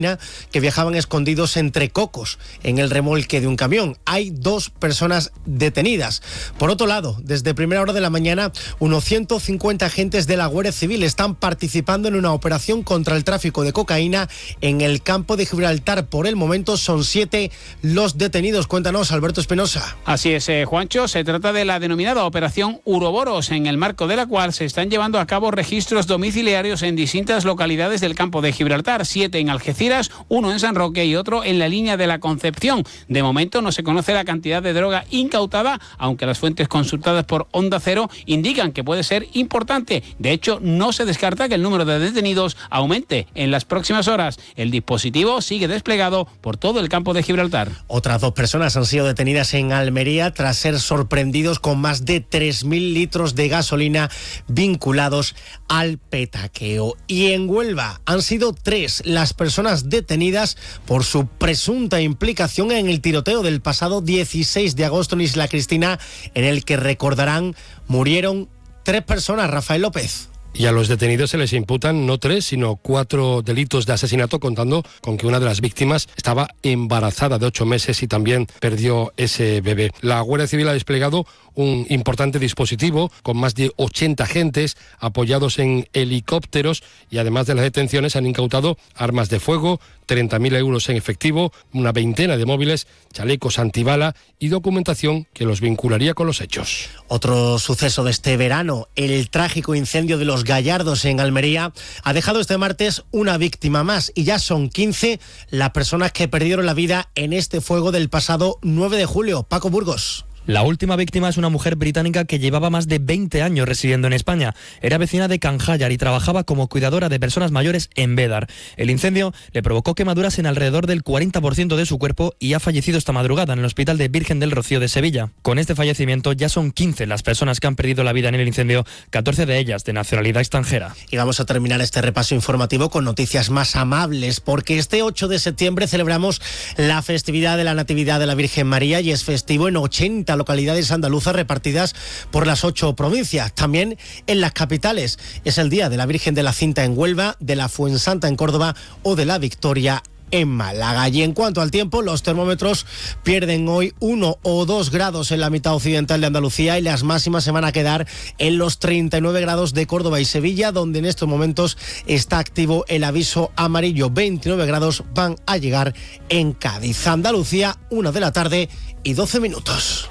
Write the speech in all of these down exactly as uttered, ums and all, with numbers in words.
que viajaban escondidos entre cocos en el remolque de un camión. Hay dos personas detenidas. Por otro lado, desde primera hora de la mañana, unos ciento cincuenta agentes de la Guardia Civil están participando en una operación contra el tráfico de cocaína en el campo de Gibraltar. Por el momento son siete los detenidos. Cuéntanos, Alberto Espinosa. Así es, eh, Juancho. Se trata de la denominada Operación Uroboros, en el marco de la cual se están llevando a cabo registros domiciliarios en distintas localidades del campo de Gibraltar. Siete en Algeciras, uno en San Roque y otro en la línea de la Concepción. De momento no se conoce la cantidad de droga incautada, aunque las fuentes consultadas por Onda Cero indican que puede ser importante. De hecho, no se descarta que el número de detenidos aumente en las próximas horas. El dispositivo sigue desplegado por todo el campo de Gibraltar. Otras dos personas han sido detenidas en Almería tras ser sorprendidos con más de tres mil litros de gasolina vinculados al petaqueo. Y en Huelva han sido tres las personas detenidas por su presunta implicación en el tiroteo del pasado dieciséis de agosto en Isla Cristina, en el que, recordarán, murieron tres personas. Rafael López. Y a los detenidos se les imputan no tres, sino cuatro delitos de asesinato, contando con que una de las víctimas estaba embarazada de ocho meses y también perdió ese bebé. La Guardia Civil ha desplegado un importante dispositivo con más de ochenta agentes apoyados en helicópteros y, además de las detenciones, han incautado armas de fuego, treinta mil euros en efectivo, una veintena de móviles, chalecos antibala y documentación que los vincularía con los hechos. Otro suceso de este verano, el trágico incendio de Los Gallardos en Almería, ha dejado este martes una víctima más y ya son quince las personas que perdieron la vida en este fuego del pasado nueve de julio. Paco Burgos. La última víctima es una mujer británica que llevaba más de veinte años residiendo en España. Era vecina de Canjayar y trabajaba como cuidadora de personas mayores en Bédar. El incendio le provocó quemaduras en alrededor del cuarenta por ciento de su cuerpo y ha fallecido esta madrugada en el Hospital de Virgen del Rocío de Sevilla. Con este fallecimiento ya son quince las personas que han perdido la vida en el incendio, catorce de ellas de nacionalidad extranjera. Y vamos a terminar este repaso informativo con noticias más amables, porque este ocho de septiembre celebramos la festividad de la Natividad de la Virgen María y es festivo en ochenta localidades andaluzas repartidas por las ocho provincias. También en las capitales. Es el día de la Virgen de la Cinta en Huelva, de la Fuensanta en Córdoba o de la Victoria en Málaga. Y en cuanto al tiempo, los termómetros pierden hoy uno o dos grados en la mitad occidental de Andalucía y las máximas se van a quedar en los treinta y nueve grados de Córdoba y Sevilla, donde en estos momentos está activo el aviso amarillo. veintinueve grados van a llegar en Cádiz. Andalucía, una de la tarde y doce minutos.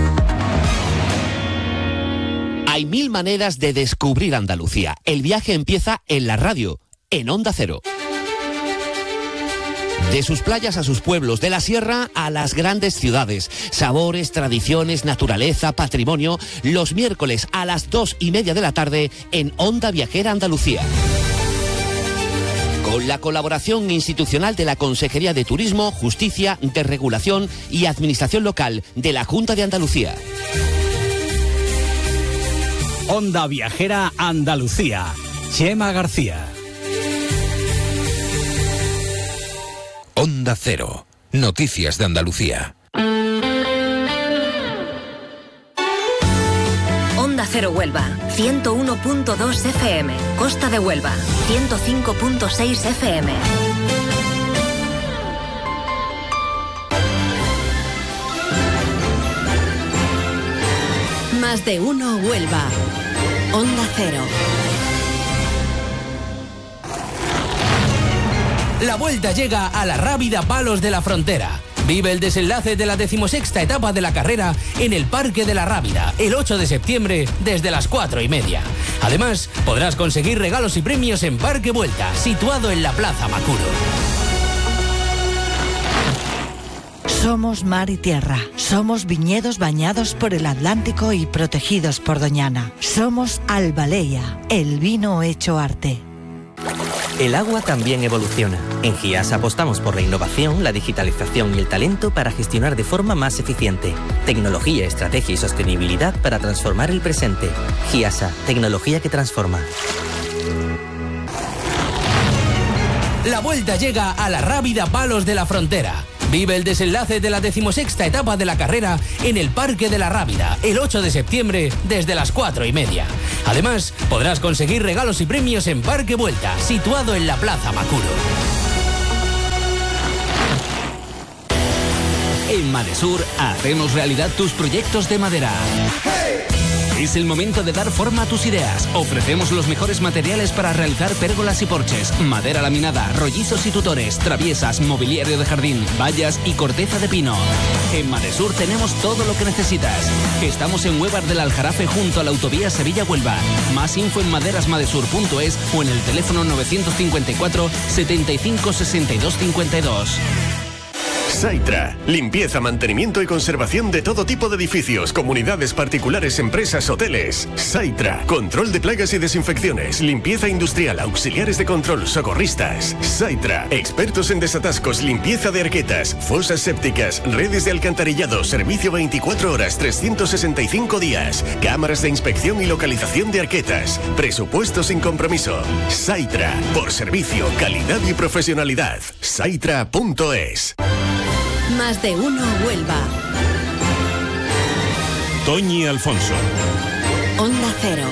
Hay mil maneras de descubrir Andalucía. El viaje empieza en la radio, en Onda Cero. De sus playas a sus pueblos, de la sierra a las grandes ciudades. Sabores, tradiciones, naturaleza, patrimonio. Los miércoles a las dos y media de la tarde en Onda Viajera Andalucía. Con la colaboración institucional de la Consejería de Turismo, Justicia, Desregulación y Administración Local de la Junta de Andalucía. Onda Viajera Andalucía. Chema García. Onda Cero. Noticias de Andalucía. Onda Cero Huelva, ciento uno punto dos F M. Costa de Huelva, ciento cinco punto seis F M. Más de uno Huelva. Onda Cero. La vuelta llega a la Rábida Palos de la Frontera. Vive el desenlace de la decimosexta etapa de la carrera en el Parque de la Rábida, el ocho de septiembre, desde las cuatro y media. Además, podrás conseguir regalos y premios en Parque Vuelta, situado en la Plaza Macuro. Somos mar y tierra. Somos viñedos bañados por el Atlántico y protegidos por Doñana. Somos Albaleya, el vino hecho arte. El agua también evoluciona. En GIASA apostamos por la innovación, la digitalización y el talento para gestionar de forma más eficiente. Tecnología, estrategia y sostenibilidad para transformar el presente. GIASA, tecnología que transforma. La vuelta llega a la Rábida Palos de la Frontera. Vive el desenlace de la decimosexta etapa de la carrera en el Parque de la Rábida, el ocho de septiembre, desde las cuatro y media. Además, podrás conseguir regalos y premios en Parque Vuelta, situado en la Plaza Macuro. En Madesur hacemos realidad tus proyectos de madera. Es el momento de dar forma a tus ideas. Ofrecemos los mejores materiales para realizar pérgolas y porches, madera laminada, rollizos y tutores, traviesas, mobiliario de jardín, vallas y corteza de pino. En Madesur tenemos todo lo que necesitas. Estamos en Huevar del Aljarafe junto a la autovía Sevilla-Huelva. Más info en maderasmadesur punto es o en el teléfono novecientos cincuenta y cuatro, setenta y cinco, sesenta y dos cincuenta y dos. Saitra, limpieza, mantenimiento y conservación de todo tipo de edificios, comunidades particulares, empresas, hoteles. Saitra, control de plagas y desinfecciones, limpieza industrial, auxiliares de control, socorristas. Saitra, expertos en desatascos, limpieza de arquetas, fosas sépticas, redes de alcantarillado, servicio veinticuatro horas, trescientos sesenta y cinco días, cámaras de inspección y localización de arquetas, presupuesto sin compromiso. Saitra, por servicio, calidad y profesionalidad. Saitra punto es. Más de uno Huelva. Toñi Alfonso. Onda Cero.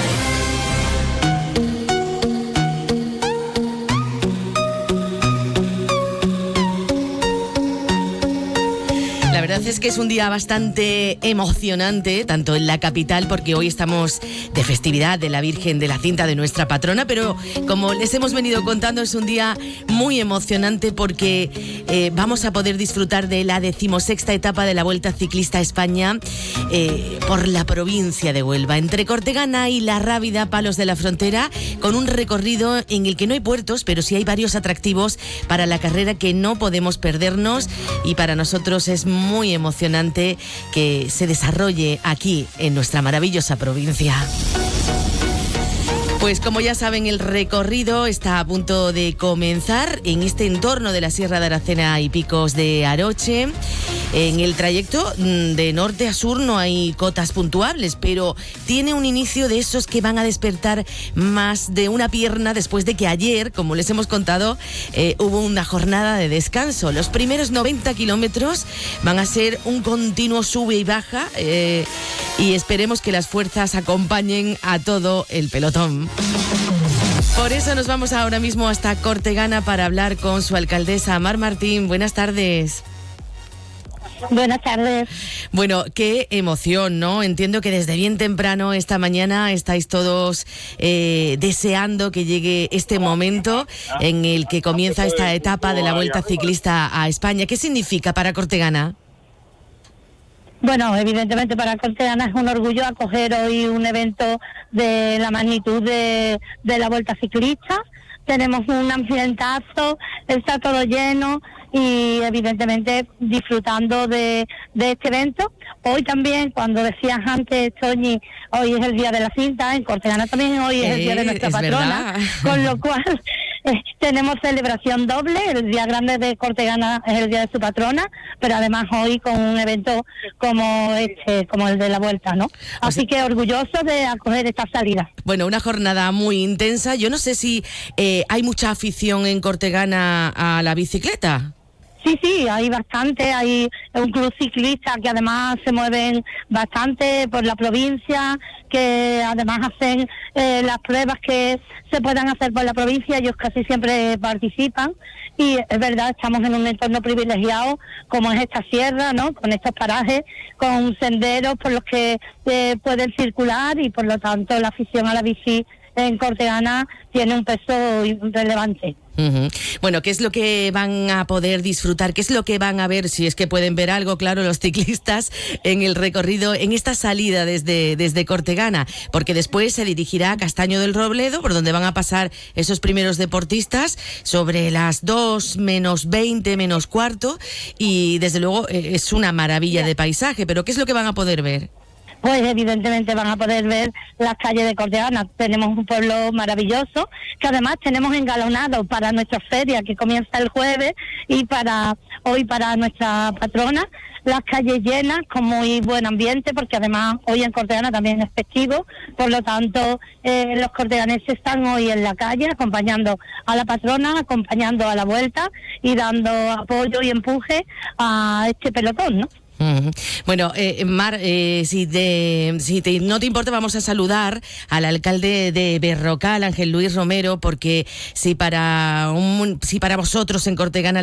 La verdad es que es un día bastante emocionante, tanto en la capital, porque hoy estamos de festividad de la Virgen de la Cinta, de nuestra patrona, pero como les hemos venido contando, es un día muy emocionante porque eh, vamos a poder disfrutar de la decimosexta etapa de la Vuelta Ciclista a España eh, por la provincia de Huelva, entre Cortegana y La Rábida, Palos de la Frontera, con un recorrido en el que no hay puertos, pero sí hay varios atractivos para la carrera que no podemos perdernos, y para nosotros es muy muy emocionante que se desarrolle aquí en nuestra maravillosa provincia. Pues como ya saben, el recorrido está a punto de comenzar en este entorno de la Sierra de Aracena y Picos de Aroche. En el trayecto de norte a sur no hay cotas puntuables, pero tiene un inicio de esos que van a despertar más de una pierna después de que ayer, como les hemos contado, eh, hubo una jornada de descanso. Los primeros noventa kilómetros van a ser un continuo sube y baja eh, y esperemos que las fuerzas acompañen a todo el pelotón. Por eso nos vamos ahora mismo hasta Cortegana para hablar con su alcaldesa, Mar Martín. Buenas tardes. Buenas tardes. Bueno, qué emoción, ¿no? Entiendo que desde bien temprano esta mañana estáis todos eh, deseando que llegue este momento en el que comienza esta etapa de la Vuelta Ciclista a España. ¿Qué significa para Cortegana? Bueno, evidentemente para Cortegana es un orgullo acoger hoy un evento de la magnitud de, de la Vuelta Ciclista. Tenemos un ambientazo, está todo lleno y evidentemente disfrutando de, de este evento. Hoy también, cuando decías antes, Toñi, hoy es el día de la cinta, en Cortegana también hoy es eh, el día de nuestra patrona, verdad. Con lo cual eh, tenemos celebración doble. El día grande de Cortegana es el día de su patrona, pero además hoy con un evento como este, como el de la Vuelta, ¿no? Así o sea, que orgulloso de acoger esta salida. Bueno, una jornada muy intensa. Yo no sé si eh, hay mucha afición en Cortegana a la bicicleta. Sí, sí, hay bastante, hay un club ciclista que además se mueven bastante por la provincia, que además hacen eh, las pruebas que se puedan hacer por la provincia, ellos casi siempre participan y es verdad, estamos en un entorno privilegiado como es esta sierra, ¿no? Con estos parajes, con senderos por los que eh, pueden circular y por lo tanto la afición a la bici en Cortegana tiene un peso relevante. Uh-huh. Bueno, ¿qué es lo que van a poder disfrutar? ¿Qué es lo que van a ver? Si es que pueden ver algo, claro, los ciclistas en el recorrido, en esta salida desde, desde Cortegana, porque después se dirigirá a Castaño del Robledo, por donde van a pasar esos primeros deportistas sobre las dos menos veinte, menos cuarto, y desde luego es una maravilla de paisaje, pero ¿qué es lo que van a poder ver? Pues evidentemente van a poder ver las calles de Cortegana. Tenemos un pueblo maravilloso que además tenemos engalonado para nuestra feria que comienza el jueves y para hoy para nuestra patrona. Las calles llenas con muy buen ambiente porque además hoy en Cortegana también es festivo, por lo tanto eh, los corteganeses están hoy en la calle acompañando a la patrona, acompañando a la Vuelta y dando apoyo y empuje a este pelotón, ¿no? Uh-huh. Bueno, eh, Mar, eh, si, te, si te, no te importa, vamos a saludar al alcalde de Berrocal, Ángel Luis Romero, porque si para un, si para vosotros en Cortegana